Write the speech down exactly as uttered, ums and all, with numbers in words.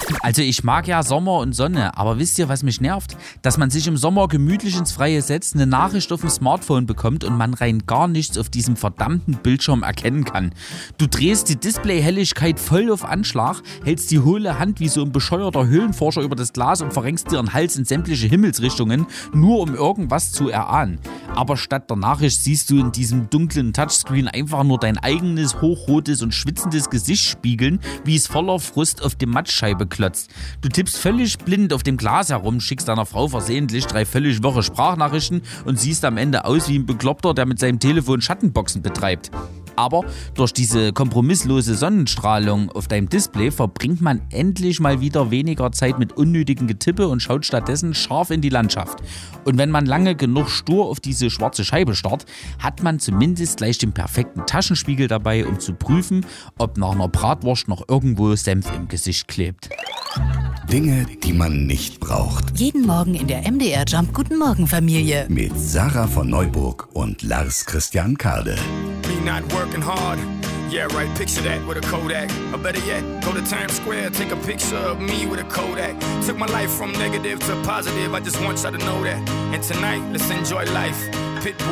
Also ich mag ja Sommer und Sonne, aber wisst ihr, was mich nervt? Dass man sich im Sommer gemütlich ins Freie setzt, eine Nachricht auf dem Smartphone bekommt und man rein gar nichts auf diesem verdammten Bildschirm erkennen kann. Du drehst die Displayhelligkeit voll auf Anschlag, hältst die hohle Hand wie so ein bescheuerter Höhlenforscher über das Glas und verrenkst dir den Hals in sämtliche Himmelsrichtungen, nur um irgendwas zu erahnen. Aber statt der Nachricht siehst du in diesem dunklen Touchscreen einfach nur dein eigenes hochrotes und schwitzendes Gesicht spiegeln, wie es voller Frust auf die Mattscheibe klotzt. Du tippst völlig blind auf dem Glas herum, schickst deiner Frau versehentlich drei völlig wirre Sprachnachrichten und siehst am Ende aus wie ein Bekloppter, der mit seinem Telefon Schattenboxen betreibt. Aber durch diese kompromisslose Sonnenstrahlung auf deinem Display verbringt man endlich mal wieder weniger Zeit mit unnötigen Getippe und schaut stattdessen scharf in die Landschaft. Und wenn man lange genug stur auf diese schwarze Scheibe starrt, hat man zumindest gleich den perfekten Taschenspiegel dabei, um zu prüfen, ob nach einer Bratwurst noch irgendwo Senf im Gesicht klebt. Dinge, die man nicht braucht. Jeden Morgen in der M D R Jump Guten Morgen Familie. Mit Sarah von Neuburg und Lars Christian Kade. Me not working hard. Yeah, right, picture that with a Kodak. Or better yet, go to Times Square, take a picture of me with a Kodak. Took my life from negative to positive, I just want y'all to know that. And tonight, let's enjoy life. Pitbull.